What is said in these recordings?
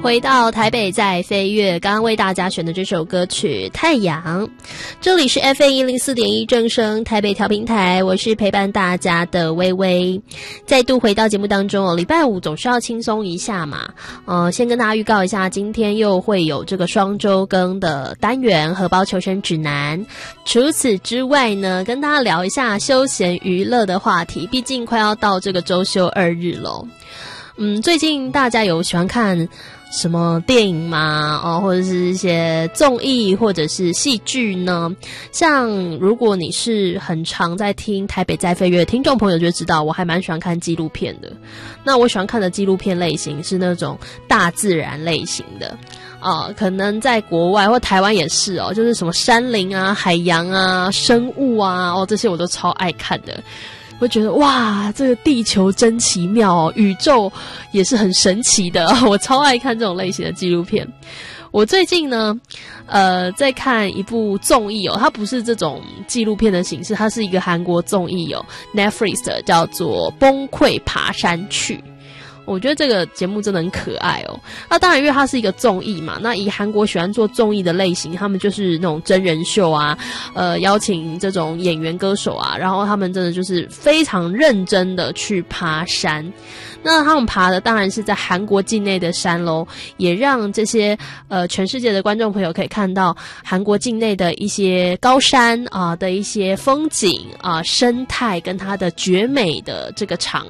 回到台北在飞跃，刚刚为大家选的这首歌曲《太阳》，这里是 FM104.1 正声台北调频台，我是陪伴大家的微微，再度回到节目当中哦。礼拜五总是要轻松一下嘛，先跟大家预告一下，今天又会有这个双周更的单元荷包求生指南。除此之外呢，跟大家聊一下休闲娱乐的话题，毕竟快要到这个周休2日了。最近大家有喜欢看什么电影吗？或者是一些综艺或者是戏剧呢？像如果你是很常在听台北在飞跃的听众朋友就知道，我还蛮喜欢看纪录片的。那我喜欢看的纪录片类型是那种大自然类型的。可能在国外或台湾也是就是什么山林啊、海洋啊、生物啊，这些我都超爱看的。我觉得哇，这个地球真奇妙宇宙也是很神奇的，我超爱看这种类型的纪录片。我最近呢，在看一部综艺它不是这种纪录片的形式，它是一个韩国综艺Netflix 的，叫做《崩溃爬山去》。我觉得这个节目真的很可爱那当然因为它是一个综艺嘛，那以韩国喜欢做综艺的类型，他们就是那种真人秀啊，邀请这种演员歌手啊，然后他们真的就是非常认真的去爬山。那他们爬的当然是在韩国境内的山咯，也让这些全世界的观众朋友可以看到韩国境内的一些高山的一些风景生态跟它的绝美的这个场，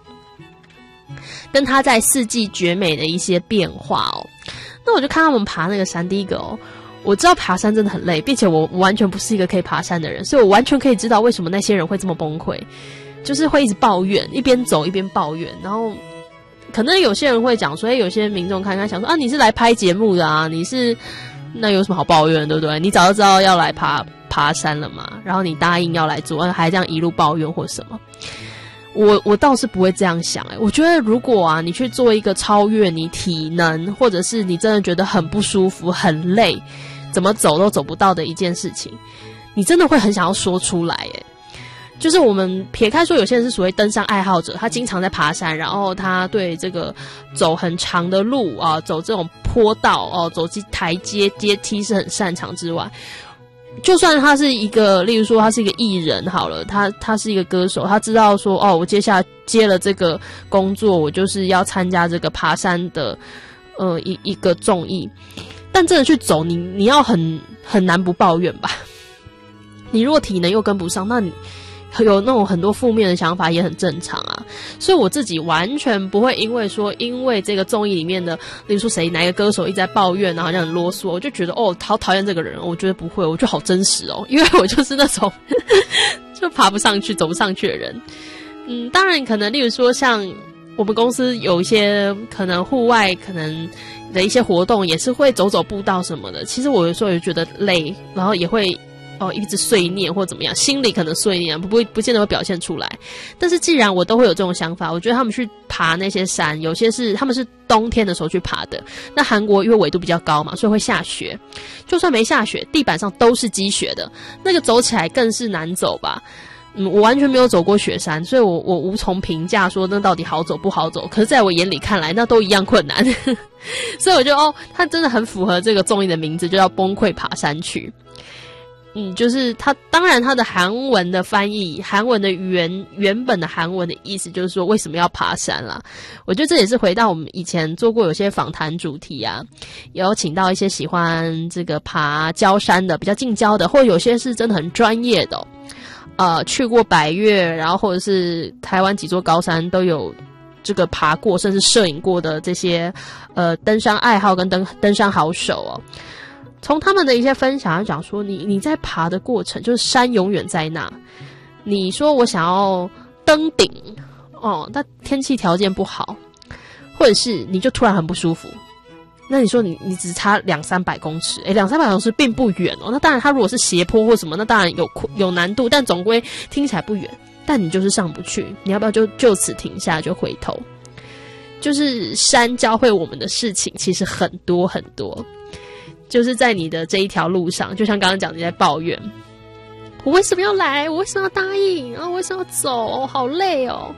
跟它在四季绝美的一些变化那我就看他们爬那个山，第一个我知道爬山真的很累，并且我完全不是一个可以爬山的人，所以我完全可以知道为什么那些人会这么崩溃，就是会一直抱怨，一边走一边抱怨。然后可能有些人会讲说，有些民众看看想说你是来拍节目的你是那有什么好抱怨的，对不对？你早就知道要来爬山了嘛，然后你答应要来做，还这样一路抱怨或什么。我倒是不会这样想我觉得如果你去做一个超越你体能，或者是你真的觉得很不舒服很累，怎么走都走不到的一件事情，你真的会很想要说出来就是我们撇开说有些人是所谓登山爱好者，他经常在爬山，然后他对这个走很长的路走这种坡道走台阶阶梯是很擅长之外，就算他是一个，例如说他是一个艺人好了，他是一个歌手，他知道说我接下来接了这个工作，我就是要参加这个爬山的一个综艺，但真的去走，你要很难不抱怨吧？你如果体能又跟不上，那你有那种很多负面的想法也很正常所以我自己完全不会因为这个综艺里面的例如说哪一个歌手一直在抱怨然后就很啰嗦，我就觉得好讨厌这个人，我觉得不会，我觉得好真实因为我就是那种就爬不上去走不上去的人。当然可能例如说像我们公司有一些可能户外可能的一些活动也是会走步道什么的，其实我有时候也觉得累，然后也会一直碎念或怎么样，心里可能碎念不见得会表现出来。但是既然我都会有这种想法，我觉得他们去爬那些山，有些是他们是冬天的时候去爬的，那韩国因为纬度比较高嘛，所以会下雪，就算没下雪地板上都是积雪的，那个走起来更是难走吧。我完全没有走过雪山，所以我无从评价说那到底好走不好走，可是在我眼里看来那都一样困难所以我觉得它真的很符合这个综艺的名字，就叫崩溃爬山去。就是它当然它的韩文的翻译，韩文的原本的韩文的意思就是说为什么要爬山啦。我觉得这也是回到我们以前做过有些访谈主题也有请到一些喜欢这个爬郊山的比较近郊的，或者有些是真的很专业的去过百岳，然后或者是台湾几座高山都有这个爬过甚至摄影过的这些登山爱好跟登山好手从他们的一些分享讲说，你在爬的过程，就是山永远在那。你说我想要登顶但天气条件不好，或者是你就突然很不舒服，那你说你只差200-300公尺，200-300公尺并不远那当然它如果是斜坡或什么，那当然有难度，但总归听起来不远。但你就是上不去，你要不要就此停下就回头？就是山教会我们的事情其实很多很多。就是在你的这一条路上，就像刚刚讲你在抱怨，我为什么要来？我为什么要答应？我为什么要走？好累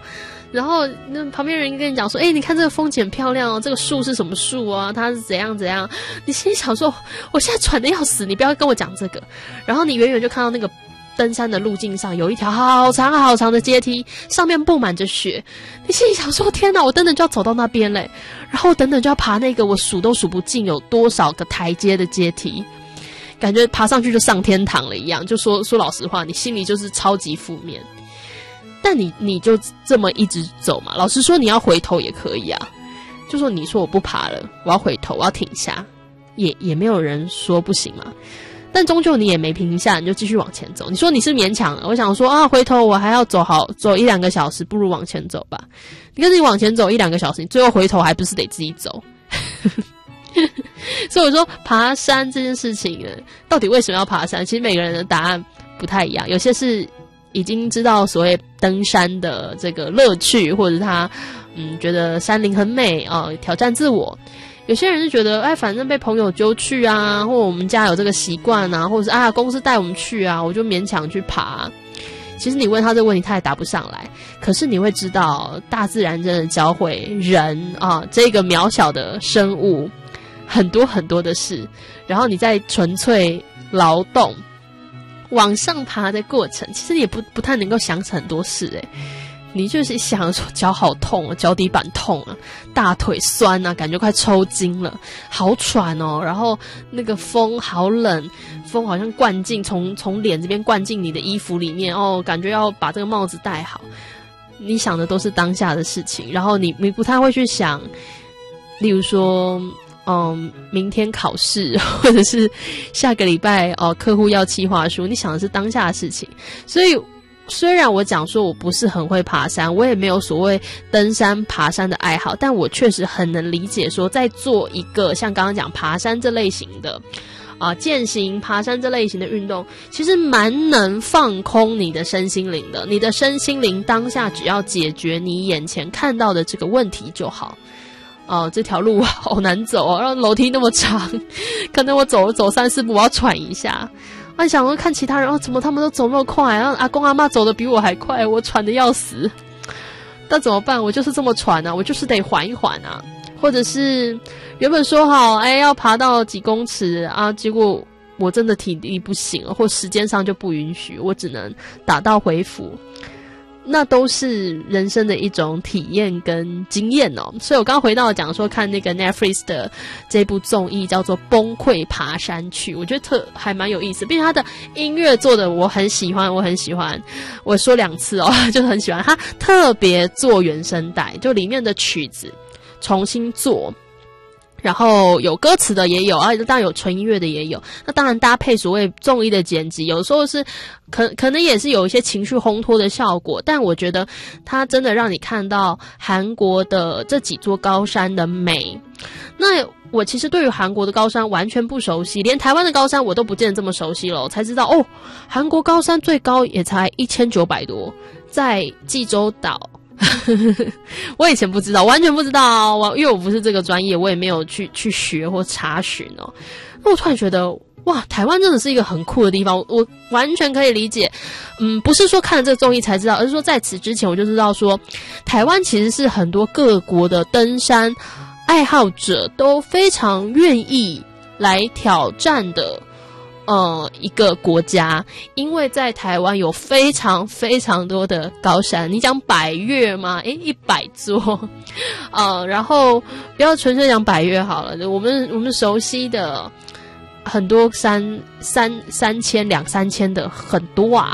然后那旁边人跟你讲说，你看这个风景很漂亮哦，这个树是什么树啊，它是怎样怎样，你心里想说我现在喘得要死，你不要跟我讲这个。然后你远远就看到那个登山的路径上有一条好长好长的阶梯，上面布满着雪，你心里想说天哪，我等等就要走到那边嘞，然后等等就要爬那个我数都数不尽有多少个台阶的阶梯，感觉爬上去就上天堂了一样。就说老实话，你心里就是超级负面。但你就这么一直走嘛，老实说你要回头也可以啊，就说你说我不爬了，我要回头，我要停下，也没有人说不行嘛。但终究你也没停下，你就继续往前走。你说你是勉强的，我想说啊，回头我还要走1-2个小时，不如往前走吧。你跟你往前走1-2个小时，你最后回头还不是得自己走？所以我说爬山这件事情呢，到底为什么要爬山？其实每个人的答案不太一样，有些是已经知道所谓登山的这个乐趣，或者他觉得山林很美挑战自我。有些人是觉得反正被朋友揪去啊，或我们家有这个习惯啊，或者是公司带我们去啊，我就勉强去爬。其实你问他这个问题他也答不上来，可是你会知道大自然真的教会人这个渺小的生物很多很多的事，然后你在纯粹劳动往上爬的过程，其实你也不太能够想很多事你就是想说脚好痛啊，脚底板痛啊，大腿酸啊，感觉快抽筋了，好喘哦，然后那个风好冷，风好像灌进从脸这边灌进你的衣服里面感觉要把这个帽子戴好。你想的都是当下的事情，然后你不太会去想，例如说明天考试，或者是下个礼拜客户要企划书，你想的是当下的事情。所以虽然我讲说我不是很会爬山，我也没有所谓登山爬山的爱好，但我确实很能理解说在做一个像刚刚讲爬山这类型的健行爬山这类型的运动，其实蛮能放空你的身心灵的。你的身心灵当下只要解决你眼前看到的这个问题就好。这条路好难走然后楼梯那么长，可能我走3-4步我要喘一下。想说看其他人怎么他们都走那么快，然后阿公阿嬷走得比我还快，我喘得要死。那怎么办？我就是这么喘啊，我就是得缓一缓啊。或者是原本说好要爬到几公尺啊，结果我真的体力不行了，或时间上就不允许，我只能打道回府。那都是人生的一种体验跟经验所以我刚刚回到讲说看那个 Netflix 的这部综艺叫做《崩溃爬山去》，我觉得还蛮有意思，并且他的音乐做的我很喜欢，我说2次就很喜欢，他特别做原声带，就里面的曲子重新做，然后有歌词的也有当然有纯音乐的也有，那当然搭配所谓综艺的剪辑，有时候是可能也是有一些情绪烘托的效果，但我觉得它真的让你看到韩国的这几座高山的美。那我其实对于韩国的高山完全不熟悉，连台湾的高山我都不见得这么熟悉了，我才知道韩国高山最高也才1900多，在济州岛。我以前不知道，完全不知道因为我不是这个专业，我也没有去学或查询那我突然觉得哇，台湾真的是一个很酷的地方，我完全可以理解。不是说看了这个综艺才知道，而是说在此之前我就知道说，台湾其实是很多各国的登山爱好者都非常愿意来挑战的一个国家。因为在台湾有非常非常多的高山，你讲百岳吗？100座然后不要纯粹讲百岳好了，我们熟悉的很多3000、2-3000的很多啊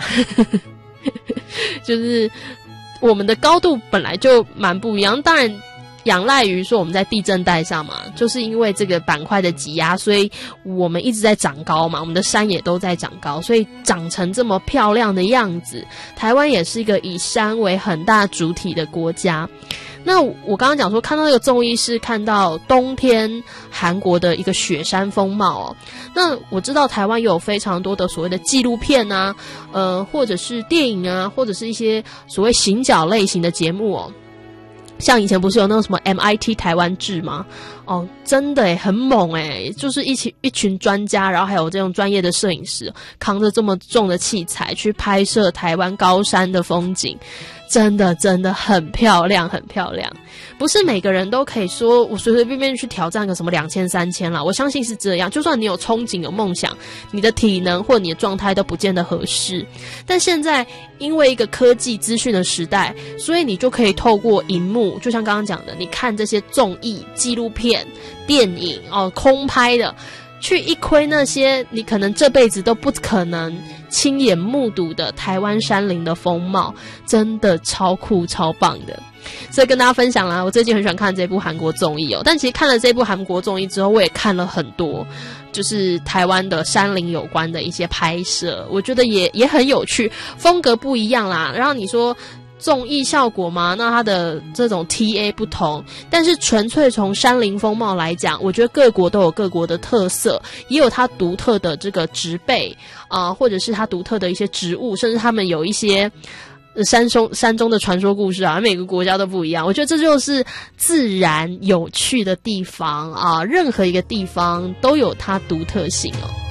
就是我们的高度本来就蛮不一样，当然仰赖于说我们在地震带上嘛，就是因为这个板块的挤压，所以我们一直在长高嘛，我们的山也都在长高，所以长成这么漂亮的样子。台湾也是一个以山为很大主体的国家。那我刚刚讲说看到那个综艺是看到冬天韩国的一个雪山风貌那我知道台湾有非常多的所谓的纪录片啊或者是电影啊，或者是一些所谓行脚类型的节目像以前不是有那种什么 MIT 台湾志吗？真的很猛就是一群专家，然后还有这种专业的摄影师，扛着这么重的器材去拍摄台湾高山的风景， 真的很漂亮，很漂亮。不是每个人都可以说我随随便便去挑战个什么2000、3000啦，我相信是这样。就算你有憧憬、有梦想，你的体能或你的状态都不见得合适。但现在因为一个科技资讯的时代，所以你就可以透过荧幕，就像刚刚讲的，你看这些综艺、纪录片、电影空拍的，去一窥那些你可能这辈子都不可能亲眼目睹的台湾山林的风貌，真的超酷超棒的。所以跟大家分享啦，我最近很喜欢看这部韩国综艺但其实看了这部韩国综艺之后，我也看了很多就是台湾的山林有关的一些拍摄，我觉得也很有趣，风格不一样啦。然后你说综艺效果嘛，那它的这种 TA 不同，但是纯粹从山林风貌来讲，我觉得各国都有各国的特色，也有它独特的这个植被或者是它独特的一些植物，甚至他们有一些山中的传说故事每个国家都不一样。我觉得这就是自然有趣的地方任何一个地方都有它独特性